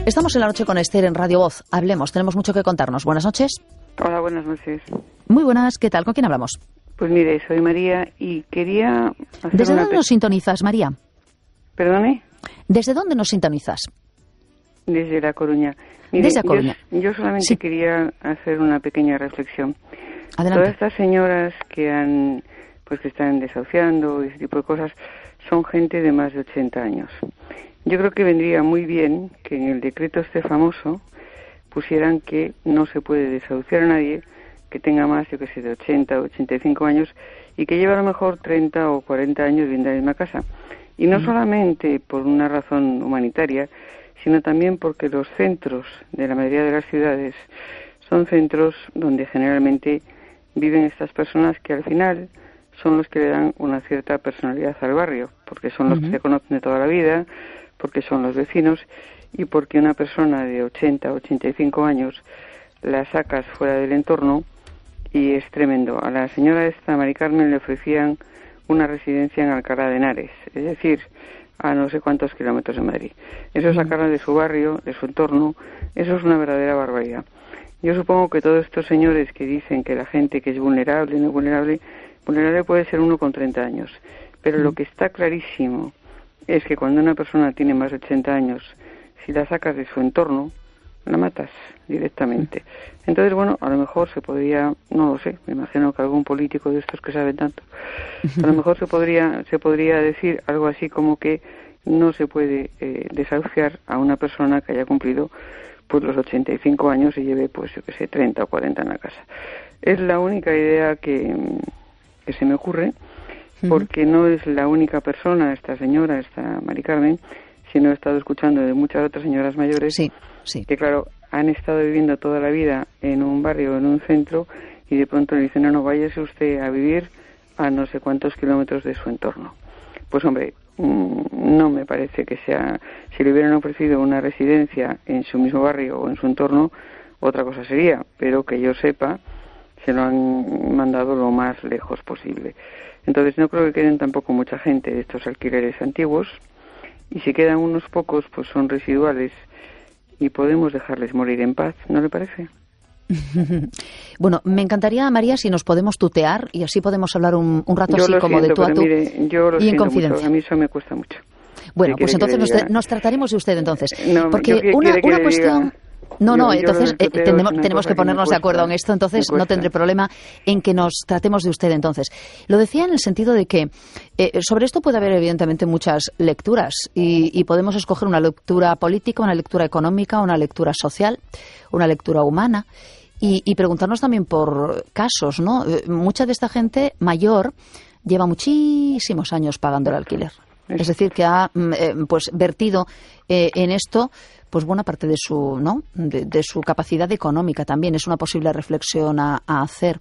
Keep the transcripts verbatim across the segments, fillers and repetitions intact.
Estamos en la noche con Esther en Radio Voz. Hablemos, tenemos mucho que contarnos. Buenas noches. Hola, buenas noches. Muy buenas, ¿qué tal? ¿Con quién hablamos? Pues mire, soy María y quería hacer ¿Desde una dónde pe- nos sintonizas, María? ¿Perdone? ¿Desde dónde nos sintonizas? Desde La Coruña. Mire, Desde A Coruña. Yo, yo solamente Sí. quería hacer una pequeña reflexión. Adelante. Todas estas señoras que han, pues que están desahuciando y ese tipo de cosas, son gente de más de ochenta años. Yo creo que vendría muy bien que en el decreto este famoso pusieran que no se puede desahuciar a nadie que tenga más, yo que sé, de ochenta o ochenta y cinco años y que lleve a lo mejor treinta o cuarenta años viviendo en la misma casa. Y no Mm. solamente por una razón humanitaria, sino también porque los centros de la mayoría de las ciudades son centros donde generalmente viven estas personas que al final son los que le dan una cierta personalidad al barrio, porque son los Ujú. que se conocen de toda la vida, porque son los vecinos y porque una persona de ochenta o ochenta y cinco años la sacas fuera del entorno y es tremendo. A la señora esta, Mari Carmen, le ofrecían una residencia en Alcalá de Henares, es decir, a no sé cuántos kilómetros de Madrid. Eso es sacarla de su barrio, de su entorno, eso es una verdadera barbaridad. Yo supongo que todos estos señores que dicen que la gente que es vulnerable, no vulnerable, vulnerable puede ser uno con treinta años, pero lo que está clarísimo es que cuando una persona tiene más de ochenta años, si la sacas de su entorno, la matas directamente. Entonces, bueno, a lo mejor se podría, no lo sé, me imagino que algún político de estos que saben tanto, a lo mejor se podría se podría decir algo así como que no se puede eh, desahuciar a una persona que haya cumplido pues los ochenta y cinco años y lleve, pues yo que sé, treinta o cuarenta en la casa. Es la única idea que, que se me ocurre, porque no es la única persona, esta señora, esta Mari Carmen, sino he estado escuchando de muchas otras señoras mayores Sí, sí. que, claro, han estado viviendo toda la vida en un barrio, en un centro, y de pronto le dicen, no, no, váyase usted a vivir a no sé cuántos kilómetros de su entorno. Pues, hombre, mmm, no me parece que sea... Si le hubieran ofrecido una residencia en su mismo barrio o en su entorno, otra cosa sería, pero que yo sepa, se lo han mandado lo más lejos posible. Entonces, no creo que queden tampoco mucha gente de estos alquileres antiguos, y si quedan unos pocos, pues son residuales y podemos dejarles morir en paz, ¿no le parece? Bueno, me encantaría, María, si nos podemos tutear y así podemos hablar un, un rato Yo así lo como siento, de tú a pero tú mire, yo lo y en siento confidencia. mucho, a mí eso me cuesta mucho. Bueno, ¿Qué pues quiere que entonces le nos, diga? nos trataremos de usted entonces. No, Porque yo, ¿qué una, quiere que una le cuestión... diga? No, no, Yo- yo entonces lo del eh, tuteo tenemos, es una tenemos cosa que que ponernos me de acuerdo en cuesta, esto, entonces me no tendré cuesta. problema en que nos tratemos de usted entonces. Lo decía en el sentido de que eh, sobre esto puede haber evidentemente muchas lecturas y, y podemos escoger una lectura política, una lectura económica, una lectura social, una lectura humana y, y preguntarnos también por casos, ¿no? Eh, mucha de esta gente mayor lleva muchísimos años pagando el alquiler. Es decir, que ha mm, eh, pues vertido eh, en esto pues buena parte de su, ¿no? de, de su capacidad económica también. Es una posible reflexión a, a hacer.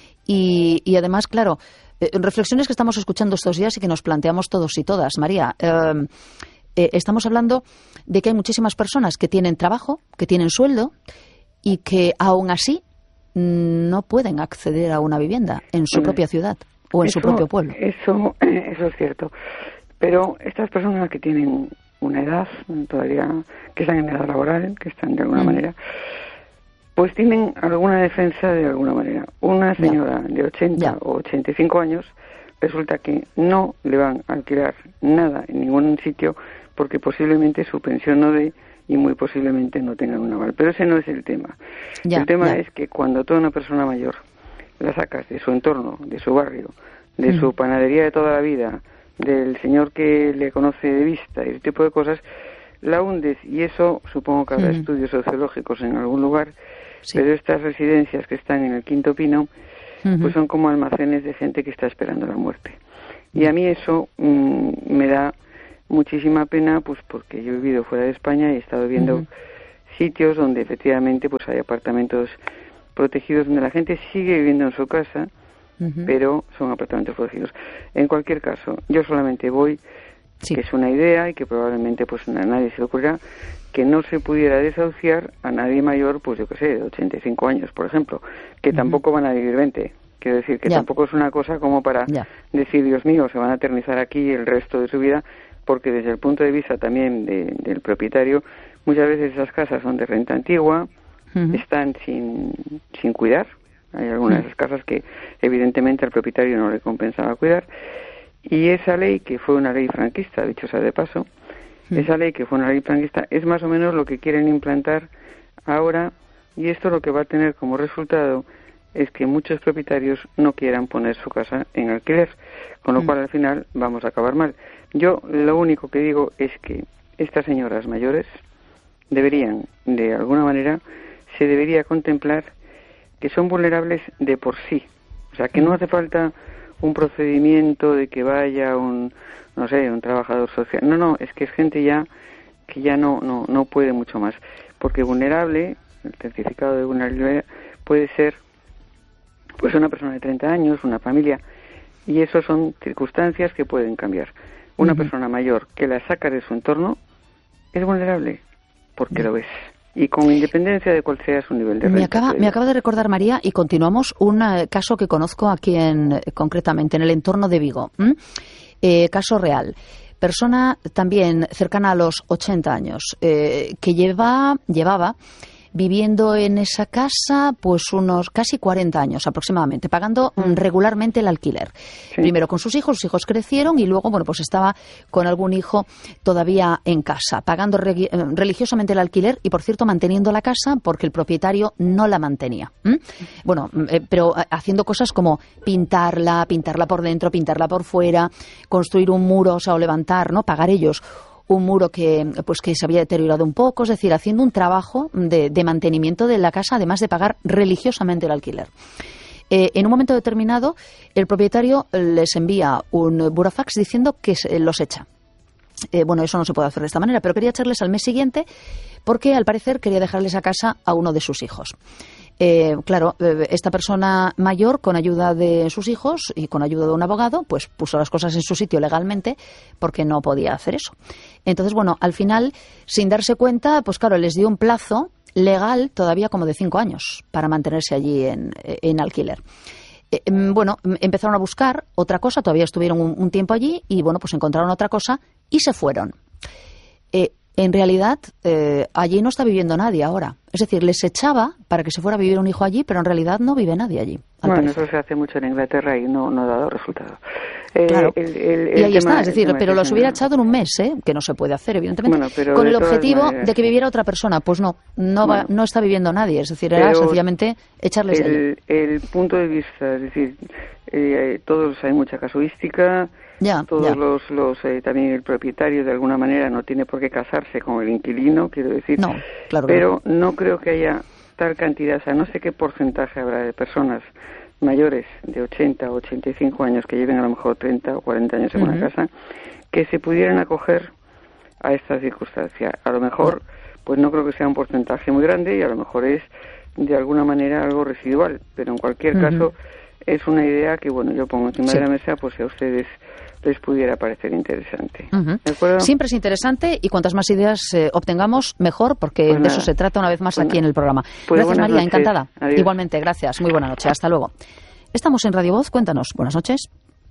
Y, y además, claro, eh, reflexiones que estamos escuchando estos días y que nos planteamos todos y todas. María, eh, eh, estamos hablando de que hay muchísimas personas que tienen trabajo, que tienen sueldo y que aún así mm, no pueden acceder a una vivienda en su Hombre, propia ciudad o en eso, su propio pueblo. Eso, eso es cierto. Pero estas personas que tienen una edad todavía, que están en edad laboral, que están de alguna Mm. manera, pues tienen alguna defensa de alguna manera. Una señora de ochenta Ya. o ochenta y cinco años resulta que no le van a alquilar nada en ningún sitio porque posiblemente su pensión no dé y muy posiblemente no tengan un aval. Pero ese no es el tema. Ya, el tema ya. es que cuando toda una persona mayor la sacas de su entorno, de su barrio, de Mm. su panadería de toda la vida, del señor que le conoce de vista y ese tipo de cosas, la hundes y eso supongo que habrá Mm. estudios sociológicos en algún lugar, Sí. pero estas residencias que están en el Quinto Pino Ujú. pues son como almacenes de gente que está esperando la muerte. Y a mí eso mmm, me da muchísima pena, pues porque yo he vivido fuera de España y he estado viendo Ujú. sitios donde efectivamente pues hay apartamentos protegidos donde la gente sigue viviendo en su casa, Ujú. pero son apartamentos protegidos. En cualquier caso, yo solamente voy, Sí. que es una idea y que probablemente pues a nadie se le ocurrirá, que no se pudiera desahuciar a nadie mayor, pues yo qué sé, de ochenta y cinco años, por ejemplo, que Ujú. tampoco van a vivir veinte. Quiero decir que Ya. tampoco es una cosa como para Ya. decir, Dios mío, se van a eternizar aquí el resto de su vida, porque desde el punto de vista también de, del propietario, Muchas veces esas casas son de renta antigua, uh-huh. están sin, sin cuidar. Hay algunas de esas casas que evidentemente al propietario no le compensaba cuidar. Y esa ley, que fue una ley franquista, dicho sea de paso, uh-huh. esa ley que fue una ley franquista es más o menos lo que quieren implantar ahora, y esto lo que va a tener como resultado es que muchos propietarios no quieran poner su casa en alquiler, con lo uh-huh. cual al final vamos a acabar mal. Yo lo único que digo es que estas señoras mayores deberían, de alguna manera, se debería contemplar que son vulnerables de por sí. O sea, que no hace falta un procedimiento de que vaya un, no sé, un trabajador social. No, no, es que es gente ya que ya no, no, no puede mucho más. Porque vulnerable, el certificado de vulnerabilidad puede ser pues una persona de treinta años, una familia, y eso son circunstancias que pueden cambiar. Una uh-huh. persona mayor que la saca de su entorno es vulnerable, porque uh-huh. lo es. Y con independencia de cuál sea su nivel de renta. Me acaba, me acaba de recordar, María, y continuamos, un uh, caso que conozco aquí en, concretamente en el entorno de Vigo. ¿Mm? Eh, caso real. Persona también cercana a los ochenta años, eh, que lleva, llevaba viviendo en esa casa pues unos casi cuarenta años aproximadamente, pagando mm. regularmente el alquiler. Sí. Primero con sus hijos, sus hijos crecieron y luego, bueno, pues estaba con algún hijo todavía en casa, pagando re- religiosamente el alquiler y, por cierto, manteniendo la casa porque el propietario no la mantenía. ¿Mm? Bueno, eh, pero haciendo cosas como pintarla, pintarla por dentro, pintarla por fuera, construir un muro, o sea, o levantar, ¿no? Pagar ellos un muro que pues que se había deteriorado un poco, es decir, haciendo un trabajo de, de mantenimiento de la casa, además de pagar religiosamente el alquiler. Eh, en un momento determinado, el propietario les envía un burofax diciendo que se, los echa. Eh, bueno, eso no se puede hacer de esta manera, pero quería echarles al mes siguiente porque, al parecer, quería dejarles a casa a uno de sus hijos. Eh, claro, esta persona mayor, con ayuda de sus hijos y con ayuda de un abogado, pues puso las cosas en su sitio legalmente porque no podía hacer eso. Entonces, bueno, al final, sin darse cuenta, pues claro, les dio un plazo legal todavía como de cinco años para mantenerse allí en, en alquiler. Eh, bueno, empezaron a buscar otra cosa, todavía estuvieron un, un tiempo allí y, bueno, pues encontraron otra cosa y se fueron. Eh, En realidad, eh, allí no está viviendo nadie ahora. Es decir, les echaba para que se fuera a vivir un hijo allí, pero en realidad no vive nadie allí. Bueno, parecer. Eso se hace mucho en Inglaterra y no, no ha dado resultado. Eh, claro. El, el, el y ahí tema, está, es decir, pero los hubiera no... echado en un mes, ¿eh? Que no se puede hacer, evidentemente, bueno, pero con el objetivo maneras... de que viviera otra persona. Pues no, no, bueno, va, no está viviendo nadie. Es decir, era sencillamente echarles el, de allí. El punto de vista, es decir, eh, todos hay mucha casuística. Ya, todos ya. los, los eh, también el propietario de alguna manera no tiene por qué casarse con el inquilino, quiero decir. No, claro. Pero no. no creo que haya tal cantidad, o sea, no sé qué porcentaje habrá de personas mayores de ochenta o ochenta y cinco años que lleven a lo mejor treinta o cuarenta años en uh-huh. una casa, que se pudieran acoger a esta circunstancia. A lo mejor, pues no creo que sea un porcentaje muy grande y a lo mejor es de alguna manera algo residual, pero en cualquier uh-huh. caso es una idea que, bueno, yo pongo encima sí. de la mesa, pues si a ustedes les pudiera parecer interesante. Uh-huh. ¿De acuerdo? Siempre es interesante y cuantas más ideas eh, obtengamos, mejor, porque pues de eso se trata una vez más bueno, aquí en el programa. Pues gracias, María, noches. Encantada. Adiós. Igualmente, gracias. Muy buena noche. Hasta luego. Estamos en Radio Voz. Cuéntanos. Buenas noches.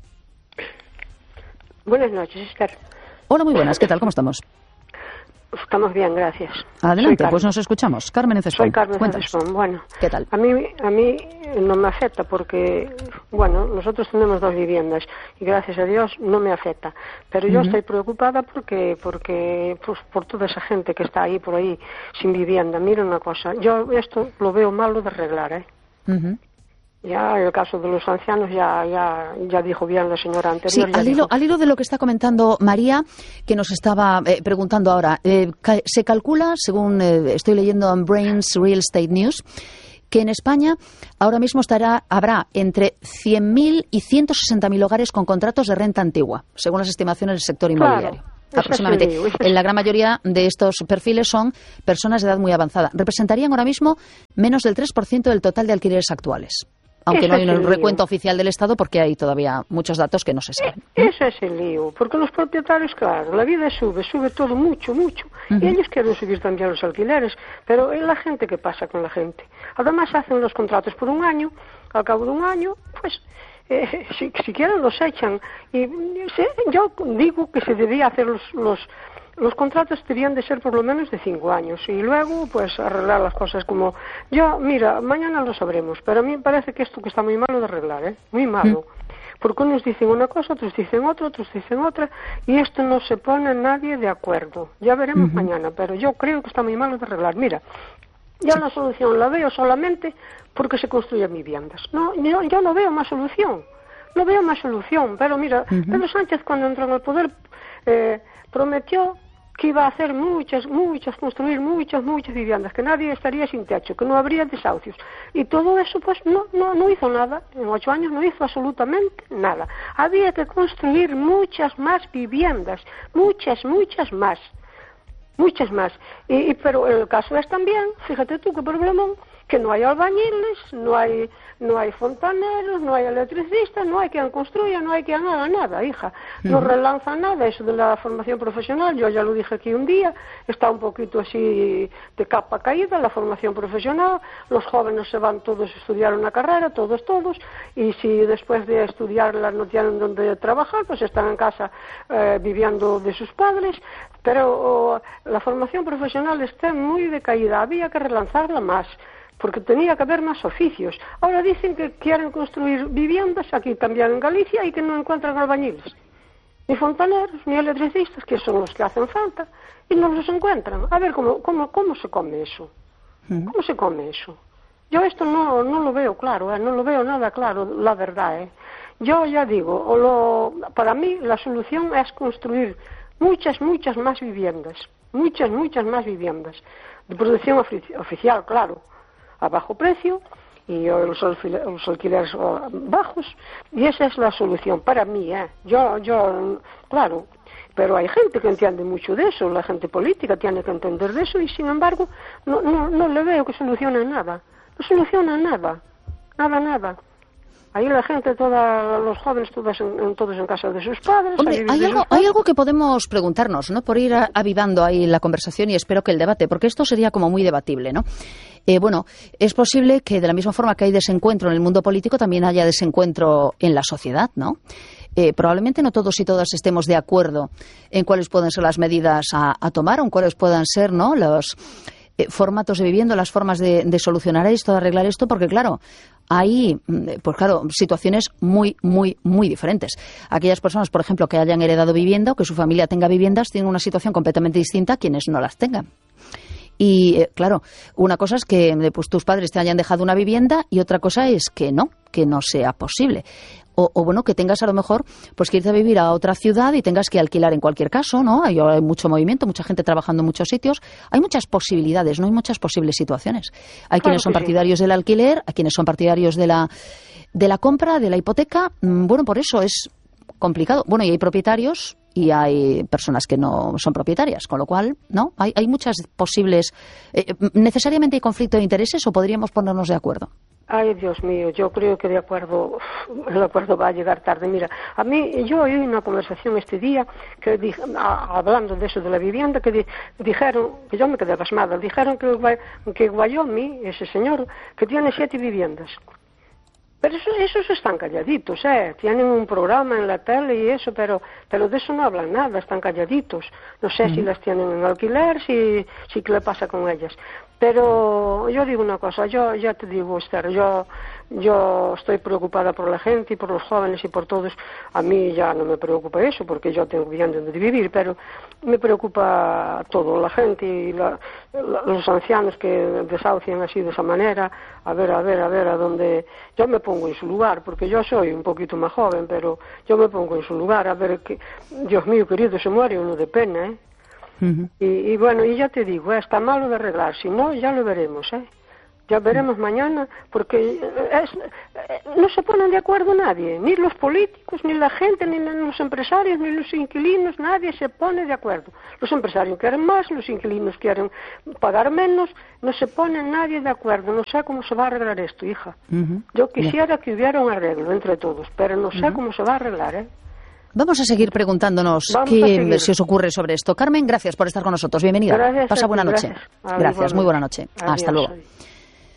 Buenas noches, Esther. Hola, muy buenas. ¿Qué tal? ¿Cómo estamos? Estamos bien, gracias. Adelante, pues nos escuchamos. Carmen en Cespón. Soy Carmen en Cespón. Bueno, ¿qué tal? A mí, a mí no me afecta porque, bueno, nosotros tenemos dos viviendas y gracias a Dios no me afecta. Pero yo uh-huh. estoy preocupada porque, porque pues, por toda esa gente que está ahí por ahí sin vivienda. Mira una cosa, yo esto lo veo malo de arreglar, ¿eh? Uh-huh. Ya el caso de los ancianos ya ya ya dijo bien la señora anterior. Sí, al hilo, al hilo de lo que está comentando María, que nos estaba eh, preguntando ahora, eh, ca- se calcula, según eh, estoy leyendo en Brains Real Estate News, que en España ahora mismo estará habrá entre cien mil y ciento sesenta mil hogares con contratos de renta antigua, según las estimaciones del sector inmobiliario. Claro. Aproximadamente. Sí, en la gran mayoría de estos perfiles son personas de edad muy avanzada. Representarían ahora mismo menos del tres por ciento del total de alquileres actuales. Aunque Ese no hay un es recuento oficial del Estado porque hay todavía muchos datos que no se saben. ¿Eh? Ese es el lío, porque los propietarios, claro, la vida sube, sube todo mucho, mucho, uh-huh. y ellos quieren subir también los alquileres, pero es la gente que pasa con la gente. Además hacen los contratos por un año, al cabo de un año, pues, eh, si, si quieren los echan. Y se, yo digo que se debía hacer los, los los contratos debían de ser por lo menos de cinco años y luego pues arreglar las cosas como yo, mira, mañana lo sabremos, pero a mí me parece que esto que está muy malo de arreglar, ¿eh? Muy malo, mm. porque unos dicen una cosa, otros dicen otra, otros dicen otra y esto no se pone nadie de acuerdo, ya veremos uh-huh. mañana, pero yo creo que está muy malo de arreglar. Mira, yo sí. la solución la veo solamente porque se construyen viviendas, no, yo, yo no veo más solución, no veo más solución, pero mira, uh-huh. Pedro Sánchez cuando entró en el poder eh, prometió que iba a hacer muchas, muchas, construir muchas, muchas viviendas, que nadie estaría sin techo, que no habría desahucios. Y todo eso, pues, no, no, no hizo nada. En ocho años no hizo absolutamente nada. Había que construir muchas más viviendas, muchas, muchas más. Muchas más. Y, y, pero el caso es también, fíjate tú qué problemón, que no hay albañiles, no hay no hay fontaneros, no hay electricistas, no hay quien construya, no hay quien haga nada, hija. No uh-huh. relanza nada eso de la formación profesional, yo ya lo dije aquí un día, está un poquito así de capa caída la formación profesional, los jóvenes se van todos a estudiar una carrera, todos, todos, y si después de estudiarla no tienen donde trabajar, pues están en casa eh, viviendo de sus padres, pero oh, la formación profesional está muy decaída, había que relanzarla más, porque tenía que haber más oficios. Ahora dicen que quieren construir viviendas, aquí también en Galicia, y que no encuentran albañiles, ni fontaneros, ni electricistas, que son los que hacen falta, y no los encuentran. A ver, ¿cómo, cómo, cómo se come eso? ¿Cómo se come eso? Yo esto no, no lo veo claro, ¿eh? No lo veo nada claro, la verdad. ¿eh? Yo ya digo, o lo, para mí la solución es construir muchas, muchas más viviendas, muchas, muchas más viviendas, de producción ofici- oficial, claro, a bajo precio y los, alquileres, los alquileres bajos, y esa es la solución para mí, ¿eh? Yo, yo, claro, pero hay gente que entiende mucho de eso, la gente política tiene que entender de eso y sin embargo no, no, no le veo que solucione nada, no soluciona nada, nada, nada. Ahí la gente, toda, los jóvenes, todos en, en, todos en casa de sus padres. Hombre, hay algo, hay algo que podemos preguntarnos, ¿no? Por ir a, avivando ahí la conversación y espero que el debate, porque esto sería como muy debatible, ¿no? Eh, bueno, es posible que de la misma forma que hay desencuentro en el mundo político, también haya desencuentro en la sociedad, ¿no? Eh, probablemente no todos y todas estemos de acuerdo en cuáles pueden ser las medidas a, a tomar o en cuáles puedan ser, ¿no?, los eh, formatos de vivienda, las formas de, de solucionar esto, de arreglar esto, porque claro, hay, pues claro, situaciones muy, muy, muy diferentes. Aquellas personas, por ejemplo, que hayan heredado vivienda o que su familia tenga viviendas, tienen una situación completamente distinta a quienes no las tengan. Y, eh, claro, una cosa es que pues, tus padres te hayan dejado una vivienda y otra cosa es que no, que no sea posible. O, o bueno, que tengas a lo mejor pues que irte a vivir a otra ciudad y tengas que alquilar en cualquier caso, ¿no? Hay, hay mucho movimiento, mucha gente trabajando en muchos sitios. Hay muchas posibilidades, no hay muchas posibles situaciones. Hay claro quienes son partidarios sí. del alquiler, hay quienes son partidarios de la, de la compra, de la hipoteca. Bueno, por eso es complicado. Bueno, y hay propietarios y hay personas que no son propietarias, con lo cual, ¿no? Hay, hay muchas posibles... Eh, ¿Necesariamente hay conflicto de intereses o podríamos ponernos de acuerdo? Ay, Dios mío, yo creo que de acuerdo, el acuerdo va a llegar tarde. Mira, a mí, yo oí una conversación este día, que dije, a, hablando de eso de la vivienda, que di, dijeron, que yo me quedé pasmada, dijeron que, que Wyoming, ese señor, que tiene siete viviendas. Pero eso, esos están calladitos, ¿eh? Tienen un programa en la tele y eso, pero pero de eso no hablan nada, están calladitos. No sé mm. si las tienen en alquiler, si, si qué le pasa con ellas. Pero yo digo una cosa, yo ya te digo, Esther, yo yo estoy preocupada por la gente y por los jóvenes y por todos. A mí ya no me preocupa eso porque yo tengo bien donde vivir, pero me preocupa todo, la gente y la, la, los ancianos que desahucian así de esa manera. A ver, a ver, a ver, a dónde... Yo me pongo en su lugar, porque yo soy un poquito más joven, pero yo me pongo en su lugar, a ver que... Dios mío, querido, se muere uno de pena, ¿eh? Uh-huh. Y, y bueno, y ya te digo, eh, está malo de arreglar, si no, ya lo veremos, ¿eh? Ya veremos mañana, porque es, no se ponen de acuerdo nadie, ni los políticos, ni la gente, ni los empresarios, ni los inquilinos, nadie se pone de acuerdo. Los empresarios quieren más, los inquilinos quieren pagar menos, no se pone nadie de acuerdo, no sé cómo se va a arreglar esto, hija. Uh-huh. Yo quisiera yeah. que hubiera un arreglo entre todos, pero no sé uh-huh. cómo se va a arreglar, ¿eh? Vamos a seguir preguntándonos Vamos qué seguir. se os ocurre sobre esto. Carmen, gracias por estar con nosotros. Bienvenida. Gracias, Pasa buena noche. Gracias, gracias. Muy buena noche. Adiós. Hasta luego.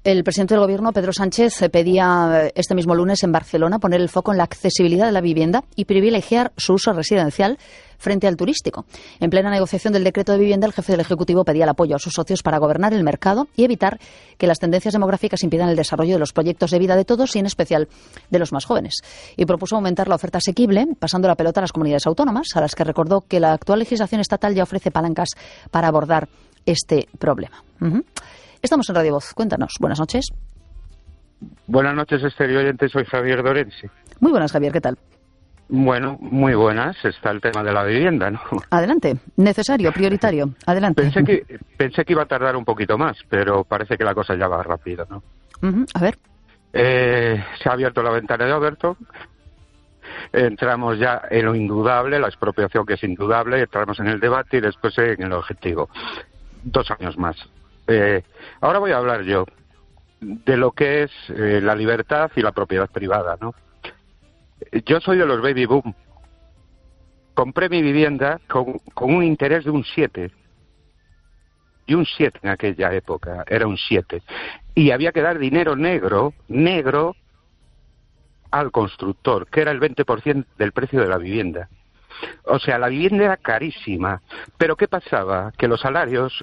El presidente del Gobierno, Pedro Sánchez, pedía este mismo lunes en Barcelona poner el foco en la accesibilidad de la vivienda y privilegiar su uso residencial frente al turístico. En plena negociación del decreto de vivienda, el jefe del Ejecutivo pedía el apoyo a sus socios para gobernar el mercado y evitar que las tendencias demográficas impidan el desarrollo de los proyectos de vida de todos y en especial de los más jóvenes. Y propuso aumentar la oferta asequible, pasando la pelota a las comunidades autónomas, a las que recordó que la actual legislación estatal ya ofrece palancas para abordar este problema. Uh-huh. Estamos en Radio Voz. Cuéntanos. Buenas noches. Buenas noches, exterior oyente. Soy Javier Dorense. Muy buenas, Javier. ¿Qué tal? Bueno, muy buenas. Está el tema de la vivienda, ¿no? Adelante. Necesario, prioritario. Adelante. Pensé que, pensé que iba a tardar un poquito más, pero parece que la cosa ya va rápido, ¿no? Uh-huh. A ver. Eh, se ha abierto la ventana de Overton. Entramos ya en lo indudable, la expropiación que es indudable, entramos en el debate y después en el objetivo. Dos años más. Eh, ahora voy a hablar yo de lo que es eh, la libertad y la propiedad privada, ¿no? Yo soy de los baby boom. Compré mi vivienda con, con un interés de un siete. Y un siete en aquella época, era un siete. Y había que dar dinero negro, negro, al constructor, que era el veinte por ciento del precio de la vivienda. O sea, la vivienda era carísima. Pero ¿qué pasaba? Que los salarios,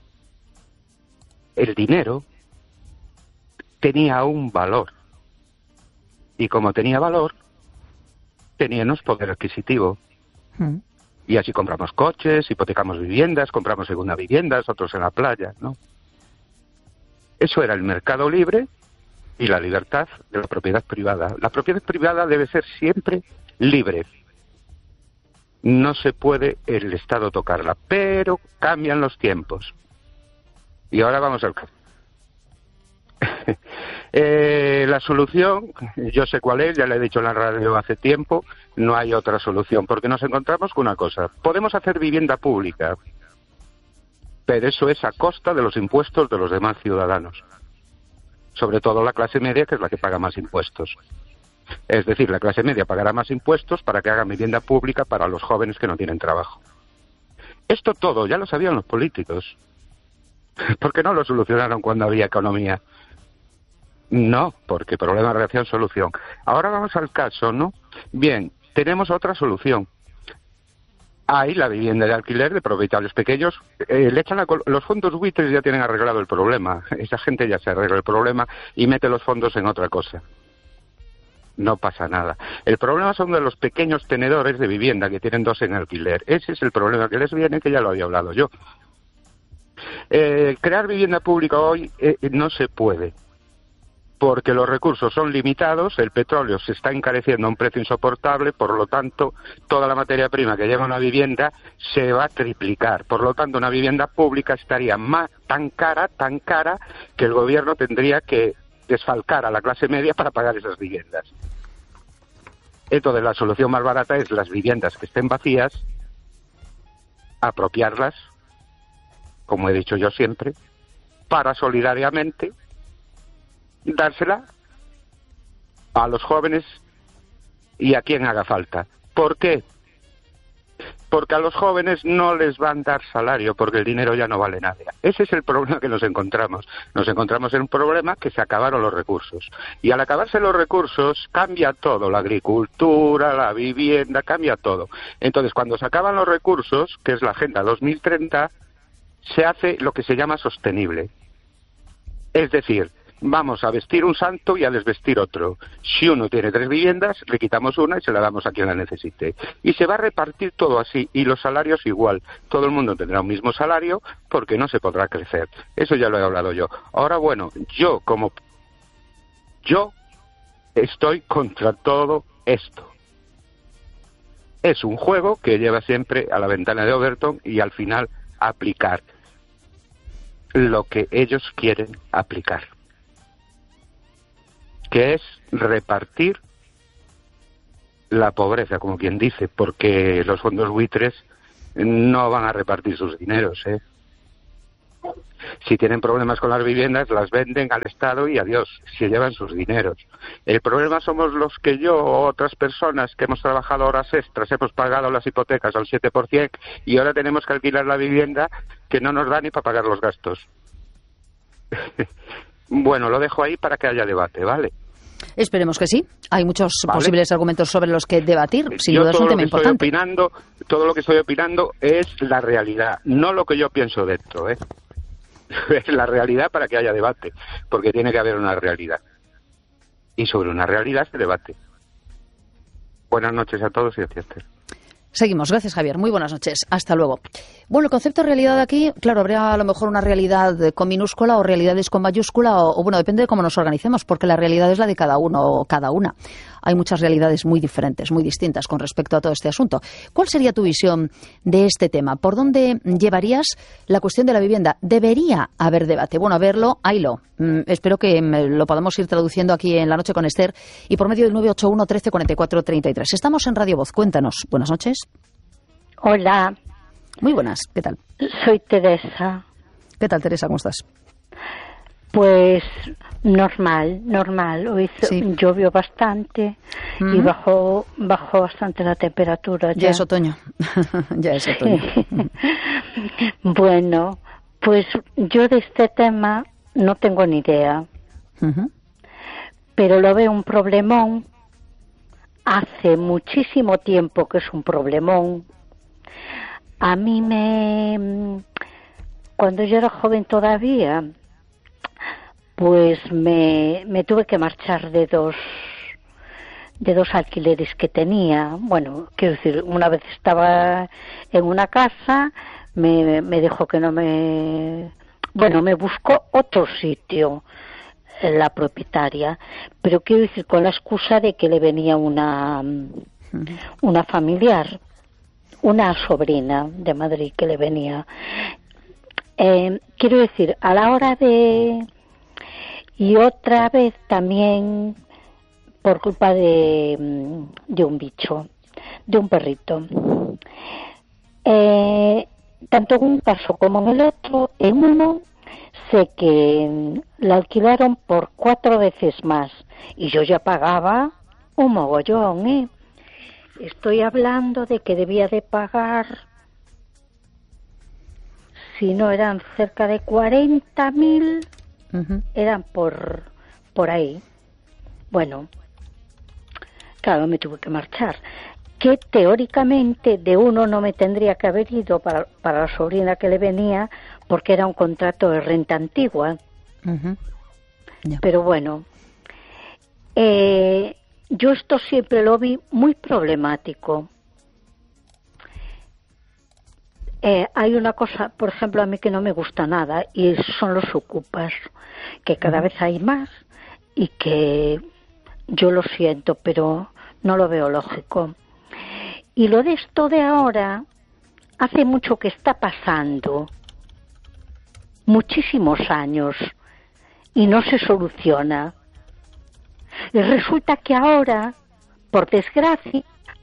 el dinero, tenía un valor. Y como tenía valor, teníamos poder adquisitivo. Mm. Y así compramos coches, hipotecamos viviendas, compramos segunda viviendas, otros en la playa, ¿no? Eso era el mercado libre y la libertad de la propiedad privada. La propiedad privada debe ser siempre libre. No se puede el Estado tocarla, pero cambian los tiempos. Y ahora vamos al caso. eh, la solución, yo sé cuál es, ya le he dicho en la radio hace tiempo, no hay otra solución, porque nos encontramos con una cosa. Podemos hacer vivienda pública, pero eso es a costa de los impuestos de los demás ciudadanos. Sobre todo la clase media, que es la que paga más impuestos. Es decir, la clase media pagará más impuestos para que hagan vivienda pública para los jóvenes que no tienen trabajo. Esto todo ya lo sabían los políticos. ¿Por qué no lo solucionaron cuando había economía? No, porque problema, reacción, solución. Ahora vamos al caso, ¿no? Bien, tenemos otra solución. Hay la vivienda de alquiler de propietarios pequeños. Eh, le echan la col- los fondos buitres ya tienen arreglado el problema. Esa gente ya se arregla el problema y mete los fondos en otra cosa. No pasa nada. El problema son de los pequeños tenedores de vivienda que tienen dos en alquiler. Ese es el problema que les viene, que ya lo había hablado yo. Eh, crear vivienda pública hoy eh, no se puede, porque los recursos son limitados, el petróleo se está encareciendo a un precio insoportable, por lo tanto, toda la materia prima que lleva una vivienda se va a triplicar. Por lo tanto, una vivienda pública estaría más, tan cara, tan cara, que el gobierno tendría que desfalcar a la clase media para pagar esas viviendas. Entonces, la solución más barata es las viviendas que estén vacías, apropiarlas, como he dicho yo siempre, para solidariamente dársela a los jóvenes y a quien haga falta. ¿Por qué? Porque a los jóvenes no les van a dar salario, porque el dinero ya no vale nada. Ese es el problema que nos encontramos. Nos encontramos en un problema que se acabaron los recursos. Y al acabarse los recursos, cambia todo. La agricultura, la vivienda, cambia todo. Entonces, cuando se acaban los recursos, que es la Agenda dos mil treinta, se hace lo que se llama sostenible. Es decir, vamos a vestir un santo y a desvestir otro. Si uno tiene tres viviendas, le quitamos una y se la damos a quien la necesite. Y se va a repartir todo así, y los salarios igual. Todo el mundo tendrá un mismo salario porque no se podrá crecer. Eso ya lo he hablado yo. Ahora, bueno, yo como... Yo estoy contra todo esto. Es un juego que lleva siempre a la ventana de Overton y al final aplicar lo que ellos quieren aplicar, que es repartir la pobreza, como quien dice, porque los fondos buitres no van a repartir sus dineros, ¿eh? Si tienen problemas con las viviendas, las venden al Estado y adiós, se llevan sus dineros. El problema somos los que yo o otras personas que hemos trabajado horas extras, hemos pagado las hipotecas al siete por ciento y ahora tenemos que alquilar la vivienda que no nos da ni para pagar los gastos. Bueno, lo dejo ahí para que haya debate, ¿vale? Esperemos que sí. Hay muchos ¿Vale? posibles argumentos sobre los que debatir. Sin yo duda es un tema estoy importante. Opinando, todo lo que estoy opinando es la realidad, no lo que yo pienso de esto, ¿eh? Es la realidad para que haya debate, porque tiene que haber una realidad. Y sobre una realidad se debate. Buenas noches a todos y a ti, Esther. Seguimos. Gracias, Javier. Muy buenas noches. Hasta luego. Bueno, el concepto de realidad aquí, claro, habría a lo mejor una realidad con minúscula o realidades con mayúscula, o, o bueno, depende de cómo nos organicemos, porque la realidad es la de cada uno o cada una. Hay muchas realidades muy diferentes, muy distintas con respecto a todo este asunto. ¿Cuál sería tu visión de este tema? ¿Por dónde llevarías la cuestión de la vivienda? ¿Debería haber debate? Bueno, a verlo, haylo. Mm, espero que mm, lo podamos ir traduciendo aquí en La Noche con Esther y por medio del nueve ocho uno, trece, cuarenta y cuatro, treinta y tres. Estamos en Radio Voz. Cuéntanos. Buenas noches. Hola. Muy buenas. ¿Qué tal? Soy Teresa. ¿Qué tal, Teresa? ¿Cómo estás? Pues normal, normal. Hoy sí. llovió bastante uh-huh. y bajó bajó bastante la temperatura. Ya, ya es otoño. ya es otoño. Bueno, pues yo de este tema no tengo ni idea. Uh-huh. Pero lo veo un problemón. Hace muchísimo tiempo que es un problemón. A mí me... Cuando yo era joven todavía... pues me, me tuve que marchar de dos de dos alquileres que tenía. Bueno, quiero decir, una vez estaba en una casa, me, me dijo que no me... Bueno, me buscó otro sitio, la propietaria, pero quiero decir, con la excusa de que le venía una, una familiar, una sobrina de Madrid que le venía. Eh, quiero decir, a la hora de... Y otra vez también por culpa de, de un bicho, de un perrito. Eh, tanto en un caso como en el otro, en uno sé que la alquilaron por cuatro veces más y yo ya pagaba un mogollón, ¿eh? Estoy hablando de que debía de pagar, si no eran cerca de cuarenta mil... Uh-huh. Eran por por ahí. Bueno, claro, me tuve que marchar. Que teóricamente de uno no me tendría que haber ido para, para la sobrina que le venía, porque era un contrato de renta antigua. Uh-huh. Yeah. Pero bueno, eh, yo esto siempre lo vi muy problemático. Eh, hay una cosa, por ejemplo, a mí que no me gusta nada, y son los ocupas, que cada vez hay más y que yo lo siento, pero no lo veo lógico. Y lo de esto de ahora, hace mucho que está pasando, muchísimos años, y no se soluciona. Y resulta que ahora, por desgracia,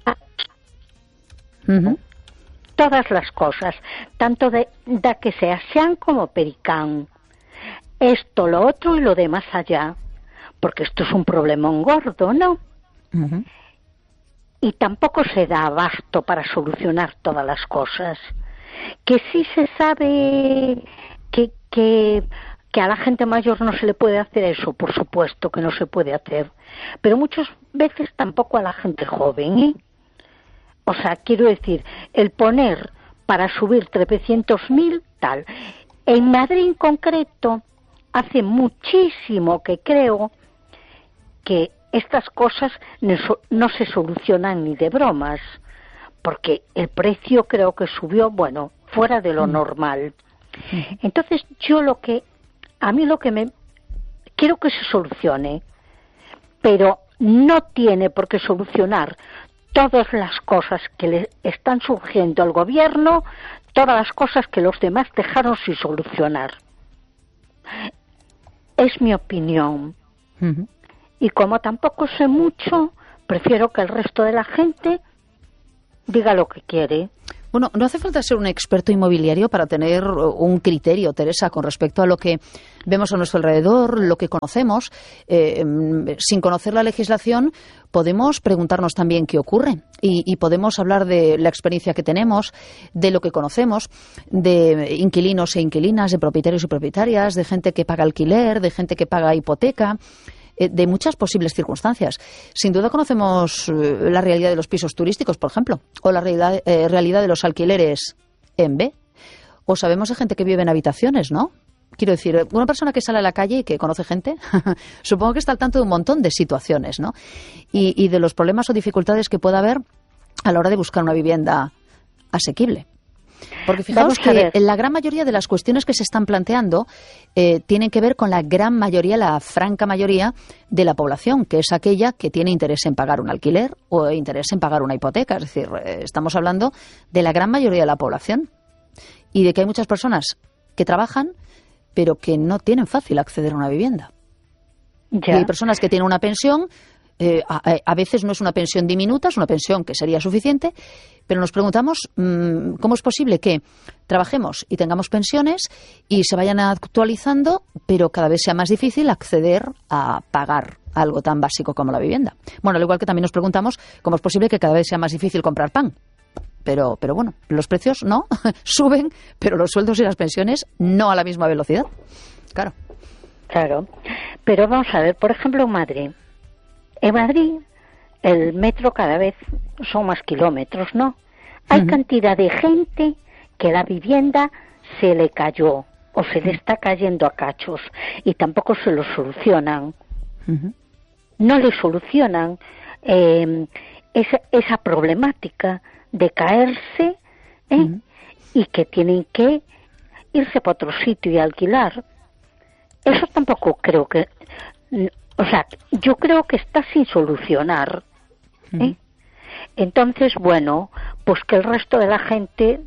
uh-huh. todas las cosas, tanto de, de que sea sean como pericán, esto, lo otro y lo de más allá, porque esto es un problemón gordo, ¿no? Uh-huh. Y tampoco se da abasto para solucionar todas las cosas. Que sí se sabe que, que, que a la gente mayor no se le puede hacer eso, por supuesto que no se puede hacer, pero muchas veces tampoco a la gente joven, ¿eh? O sea, quiero decir, el poner para subir trescientos mil, tal. En Madrid en concreto, hace muchísimo que creo que estas cosas no se solucionan ni de bromas, porque el precio creo que subió, bueno, fuera de lo normal. Entonces, yo lo que, a mí lo que me, quiero que se solucione, pero no tiene por qué solucionar todas las cosas que le están surgiendo al gobierno, todas las cosas que los demás dejaron sin solucionar. Es mi opinión. Uh-huh. Y como tampoco sé mucho, prefiero que el resto de la gente diga lo que quiere. Bueno, no hace falta ser un experto inmobiliario para tener un criterio, Teresa, con respecto a lo que vemos a nuestro alrededor, lo que conocemos. Eh, sin conocer la legislación, podemos preguntarnos también qué ocurre y, y podemos hablar de la experiencia que tenemos, de lo que conocemos, de inquilinos e inquilinas, de propietarios y propietarias, de gente que paga alquiler, de gente que paga hipoteca, de muchas posibles circunstancias. Sin duda conocemos la realidad de los pisos turísticos, por ejemplo, o la realidad, eh, realidad de los alquileres en B, o sabemos de gente que vive en habitaciones, ¿no? Quiero decir, una persona que sale a la calle y que conoce gente, supongo que está al tanto de un montón de situaciones, ¿no? Y, y de los problemas o dificultades que pueda haber a la hora de buscar una vivienda asequible. Porque fijaos que la gran mayoría de las cuestiones que se están planteando eh, tienen que ver con la gran mayoría, la franca mayoría de la población, que es aquella que tiene interés en pagar un alquiler o interés en pagar una hipoteca. Es decir, eh, estamos hablando de la gran mayoría de la población y de que hay muchas personas que trabajan pero que no tienen fácil acceder a una vivienda. Ya. Y hay personas que tienen una pensión. Eh, a, a veces no es una pensión diminuta, es una pensión que sería suficiente, pero nos preguntamos mmm, cómo es posible que trabajemos y tengamos pensiones y se vayan actualizando, pero cada vez sea más difícil acceder a pagar algo tan básico como la vivienda. Bueno, al igual que también nos preguntamos cómo es posible que cada vez sea más difícil comprar pan. Pero, pero bueno, los precios no suben, pero los sueldos y las pensiones no a la misma velocidad. Claro. Claro. Pero vamos a ver, por ejemplo, en Madrid. En Madrid, el metro cada vez son más kilómetros, ¿no? Hay uh-huh. cantidad de gente que la vivienda se le cayó o se le está cayendo a cachos y tampoco se lo solucionan. Uh-huh. No le solucionan eh, esa, esa problemática de caerse ¿eh? uh-huh. y que tienen que irse para otro sitio y alquilar. Eso tampoco creo que... O sea, yo creo que está sin solucionar. ¿eh? Uh-huh. Entonces, bueno, pues que el resto de la gente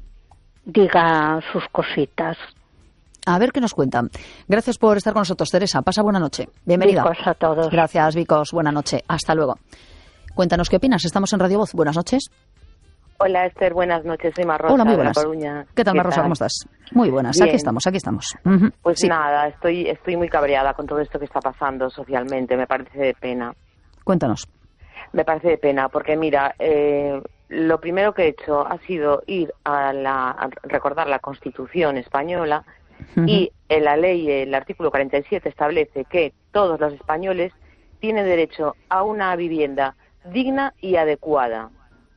diga sus cositas. A ver qué nos cuentan. Gracias por estar con nosotros, Teresa. Pasa buena noche. Bienvenida. Vicos a todos. Gracias, Vicos. Buena noche. Hasta luego. Cuéntanos qué opinas. Estamos en Radio Voz. Buenas noches. Hola, Esther. Buenas noches. Soy Marrosa. Hola, muy buenas. De La Coruña. ¿Qué tal, ¿Qué Marrosa? tal? ¿Cómo estás? Muy buenas. Bien. Aquí estamos, aquí estamos. Uh-huh. Pues sí. nada, estoy estoy muy cabreada con todo esto que está pasando socialmente. Me parece de pena. Cuéntanos. Me parece de pena, porque mira, eh, lo primero que he hecho ha sido ir a, la, a recordar la Constitución española uh-huh. y en la ley, el artículo cuarenta y siete establece que todos los españoles tienen derecho a una vivienda digna y adecuada.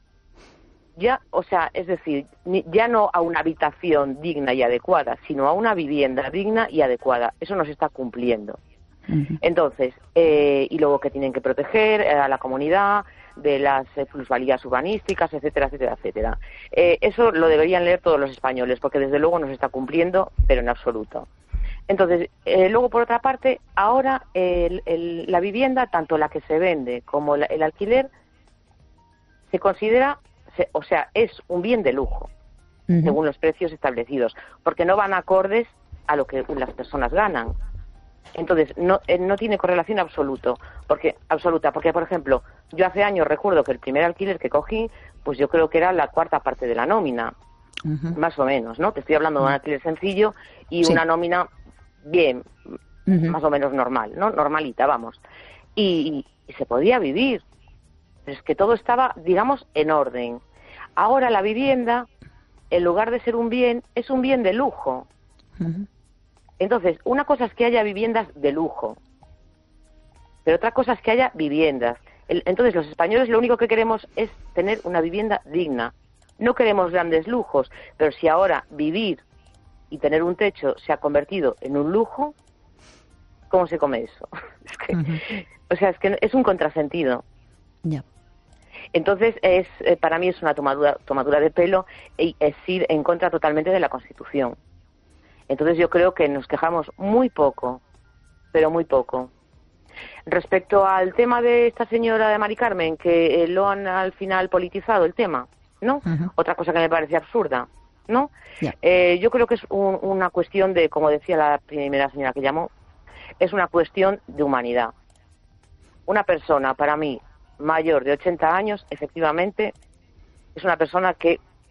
Ya, o sea, es decir, ya no a una habitación digna y adecuada, sino a una vivienda digna y adecuada. Eso no se está cumpliendo. Uh-huh. Entonces, eh, y luego que tienen que proteger a la comunidad de las eh, plusvalías urbanísticas, etcétera, etcétera, etcétera. Eh, eso lo deberían leer todos los españoles, porque desde luego no se está cumpliendo, pero en absoluto. Entonces, eh, luego por otra parte, ahora el, el, la vivienda, tanto la que se vende como la, el alquiler, se considera, se, o sea, es un bien de lujo, uh-huh. según los precios establecidos, porque no van acordes a lo que las personas ganan. Entonces, no, eh, no tiene correlación absoluto, porque, absoluta, porque, por ejemplo, yo hace años recuerdo que el primer alquiler que cogí, pues yo creo que era la cuarta parte de la nómina, uh-huh. más o menos, ¿no? Te estoy hablando uh-huh. de un alquiler sencillo y sí. una nómina bien, uh-huh. más o menos normal, ¿no? Normalita, vamos. Y, y, y se podía vivir, pero es que todo estaba, digamos, en orden. Ahora la vivienda, en lugar de ser un bien, es un bien de lujo. Uh-huh. Entonces, una cosa es que haya viviendas de lujo, pero otra cosa es que haya viviendas. El, entonces, los españoles lo único que queremos es tener una vivienda digna. No queremos grandes lujos, pero si ahora vivir y tener un techo se ha convertido en un lujo, ¿cómo se come eso? Es que, uh-huh. O sea, es que es un contrasentido. Ya. Yeah. Entonces, es eh, para mí es una tomadura, tomadura de pelo y es ir en contra totalmente de la Constitución. Entonces yo creo que nos quejamos muy poco, pero muy poco. Respecto al tema de esta señora de Mari Carmen, que eh, lo han al final politizado el tema, ¿no? Uh-huh. Otra cosa que me parece absurda, ¿no? Yeah. Eh, yo creo que es un, una cuestión de, como decía la primera señora que llamó, es una cuestión de humanidad. Una persona, para mí, mayor de ochenta años, efectivamente, es una persona que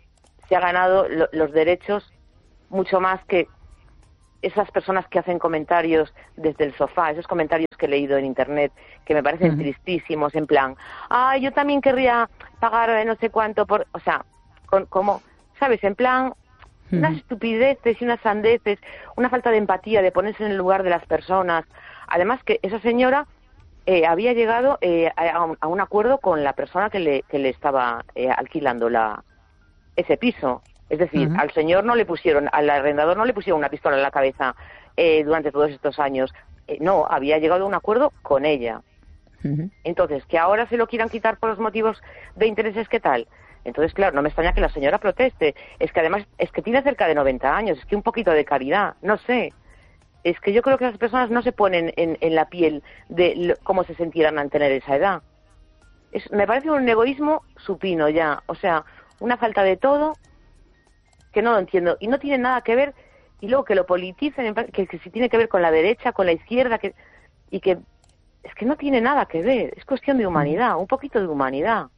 se ha ganado lo, los derechos mucho más que esas personas que hacen comentarios desde el sofá, esos comentarios que he leído en internet, que me parecen uh-huh. tristísimos, en plan, ay, yo también querría pagar no sé cuánto por... O sea, con, como, ¿sabes? En plan, uh-huh. unas estupideces y unas sandeces, una falta de empatía, de ponerse en el lugar de las personas. Además que esa señora eh, había llegado eh, a, un, a un acuerdo con la persona que le, que le estaba eh, alquilando la, ese piso. Es decir, uh-huh. al señor no le pusieron, al arrendador no le pusieron una pistola en la cabeza eh, durante todos estos años. Eh, no, había llegado a un acuerdo con ella. Uh-huh. Entonces, que ahora se lo quieran quitar por los motivos de intereses, ¿qué tal? Entonces, claro, no me extraña que la señora proteste. Es que además, es que tiene cerca de noventa años, es que un poquito de caridad, no sé. Es que yo creo que las personas no se ponen en, en la piel de lo, cómo se sintieran al tener esa edad. Es, me parece un egoísmo supino ya, o sea, una falta de todo que no lo entiendo. Y no tiene nada que ver, y luego que lo politicen, que, que si tiene que ver con la derecha, con la izquierda, que y que es que no tiene nada que ver, es cuestión de humanidad, un poquito de humanidad.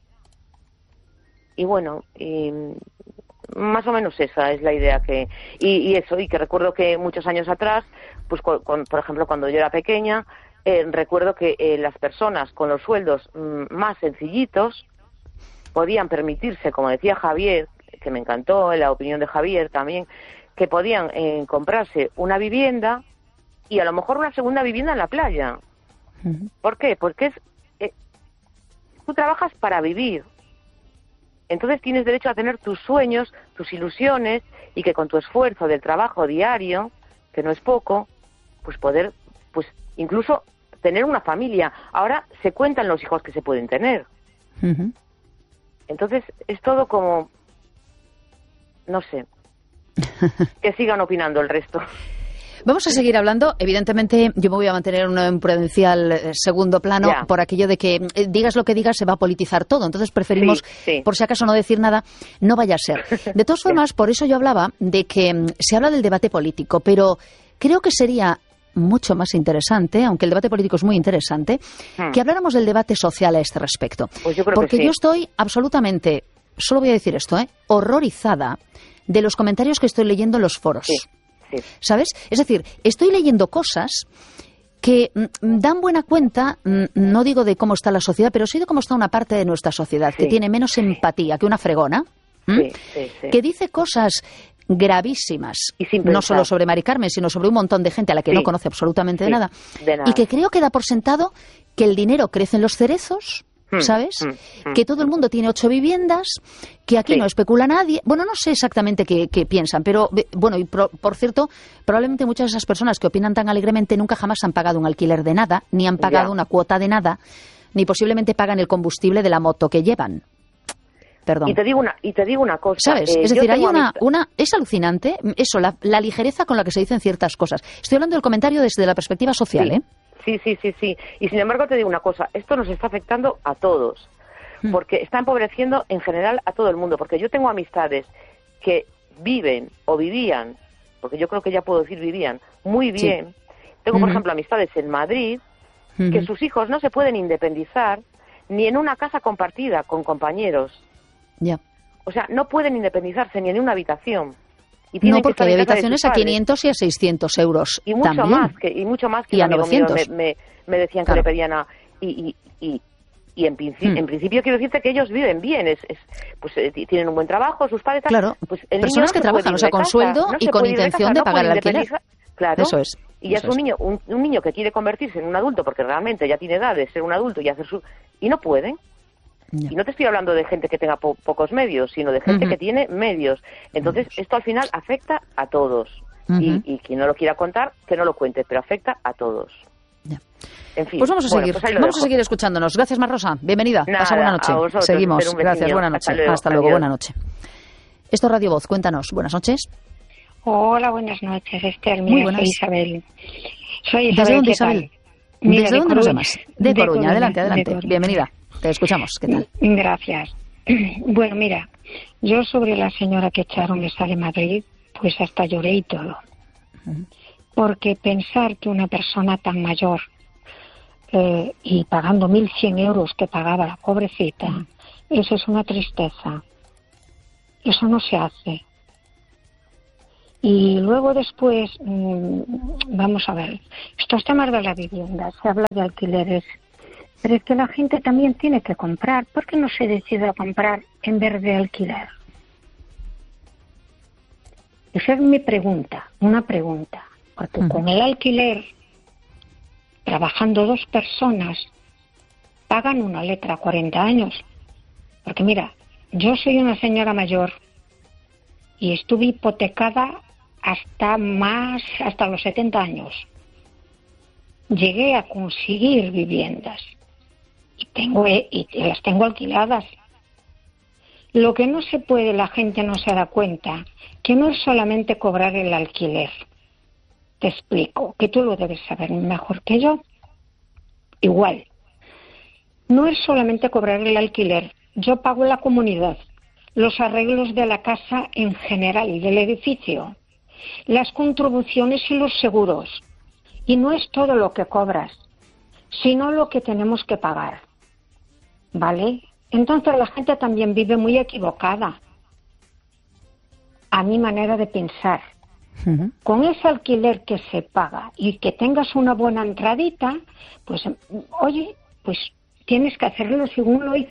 Y bueno, y más o menos esa es la idea que... Y, y eso, y que recuerdo que muchos años atrás, pues con, con, por ejemplo, cuando yo era pequeña, eh, recuerdo que eh, las personas con los sueldos mm, más sencillitos podían permitirse, como decía Javier, que me encantó la opinión de Javier también, que podían eh, comprarse una vivienda y a lo mejor una segunda vivienda en la playa. Uh-huh. ¿Por qué? Porque es eh, tú trabajas para vivir. Entonces tienes derecho a tener tus sueños, tus ilusiones, y que con tu esfuerzo del trabajo diario, que no es poco, pues poder, pues incluso tener una familia. Ahora se cuentan los hijos que se pueden tener. Uh-huh. Entonces es todo como, no sé, que sigan opinando el resto. Vamos a seguir hablando. Evidentemente, yo me voy a mantener en un prudencial eh, segundo plano ya. por aquello de que eh, digas lo que digas, se va a politizar todo. Entonces preferimos, sí, sí. por si acaso, no decir nada. No vaya a ser. De todas formas, por eso yo hablaba de que mm, se habla del debate político, pero creo que sería mucho más interesante, aunque el debate político es muy interesante, hmm. que habláramos del debate social a este respecto. Pues yo creo Porque que sí. yo estoy absolutamente, solo voy a decir esto, ¿eh? horrorizada de los comentarios que estoy leyendo en los foros. Sí. Sí. ¿Sabes? Es decir, estoy leyendo cosas que mm, dan buena cuenta, mm, no digo de cómo está la sociedad, pero sí de cómo está una parte de nuestra sociedad, sí. que tiene menos empatía que una fregona, sí, sí, sí. que dice cosas gravísimas, y sin no solo sobre Mari Carmen, sino sobre un montón de gente a la que sí. no conoce absolutamente sí. de, nada, de nada, y que creo que da por sentado que el dinero crece en los cerezos, ¿sabes? Mm, mm, que todo el mundo tiene ocho viviendas, que aquí sí. no especula nadie. Bueno, no sé exactamente qué, qué piensan, pero bueno, y pro, por cierto, probablemente muchas de esas personas que opinan tan alegremente nunca jamás han pagado un alquiler de nada, ni han pagado ya. una cuota de nada, ni posiblemente pagan el combustible de la moto que llevan. Perdón. Y te digo una, y te digo una cosa. ¿Sabes? Eh, es decir, hay una, una... Es alucinante eso, la, la ligereza con la que se dicen ciertas cosas. Estoy hablando del comentario desde la perspectiva social, sí. ¿eh? Sí, sí, sí, sí. Y sin embargo te digo una cosa, esto nos está afectando a todos, porque está empobreciendo en general a todo el mundo, porque yo tengo amistades que viven o vivían, porque yo creo que ya puedo decir vivían, muy bien. Sí. Tengo, por uh-huh. ejemplo, amistades en Madrid, uh-huh. que sus hijos no se pueden independizar ni en una casa compartida con compañeros. Ya. Yeah. O sea, no pueden independizarse ni en una habitación. Y no, porque hay habitaciones a quinientos y a seiscientos euros y mucho también. más que y mucho más que y un a amigo novecientos. Mío me, me, me decían claro. que le pedían a y y, y, y en, principio, hmm. en principio quiero decirte que ellos viven bien, es, es pues eh, tienen un buen trabajo, sus padres claro pues el personas no que trabajan, o sea, con sueldo no y con intención de, de pagar el alquiler. Claro. Eso es. Y ya eso es un es. niño un, un niño que quiere convertirse en un adulto porque realmente ya tiene edad de ser un adulto y hacer su y no pueden. Ya. Y no te estoy hablando de gente que tenga po- pocos medios, sino de gente uh-huh. que tiene medios. Entonces, uh-huh. esto al final afecta a todos. Uh-huh. Y, y quien no lo quiera contar, que no lo cuente, pero afecta a todos. Ya. En fin, pues vamos a bueno, seguir, pues vamos a seguir escuchándonos. Gracias, Mar Rosa. Bienvenida. Nada, pasa buena noche. Vosotros, seguimos. Gracias, buena noche. Hasta luego, Hasta luego buena noche. Esto es Radio Voz, cuéntanos. Buenas noches. Hola, buenas noches, Esther. Mira, Muy buenas. soy Isabel. Soy Isabel. ¿Desde dónde, Isabel? Mira, ¿Desde de dónde Coruña, nos llamas? De, de Coruña. Coruña. Adelante, adelante. Coruña. Bienvenida. Te escuchamos. ¿Qué tal? Gracias. Bueno, mira, yo sobre la señora que echaron esa de Madrid, pues hasta lloré y todo. Uh-huh. Porque pensar que una persona tan mayor eh, y pagando mil cien euros que pagaba la pobrecita, uh-huh. eso es una tristeza. Eso no se hace. Y luego después, mmm, vamos a ver, estos temas de la vivienda, se habla de alquileres, pero es que la gente también tiene que comprar. ¿Por qué no se decide a comprar en vez de alquiler? Esa es mi pregunta, una pregunta. Porque uh-huh. con el alquiler, trabajando dos personas, pagan una letra a cuarenta años. Porque mira, yo soy una señora mayor y estuve hipotecada hasta más, hasta los setenta años. Llegué a conseguir viviendas y tengo y las tengo alquiladas. Lo que no se puede, la gente no se da cuenta, que no es solamente cobrar el alquiler. Te explico, que tú lo debes saber mejor que yo. Igual, no es solamente cobrar el alquiler. Yo pago la comunidad, los arreglos de la casa en general y del edificio, las contribuciones y los seguros. Y no es todo lo que cobras, sino lo que tenemos que pagar. ¿Vale? Entonces la gente también vive muy equivocada, a mi manera de pensar. Uh-huh. Con ese alquiler que se paga y que tengas una buena entradita, pues, oye, pues tienes que hacerlo según lo hizo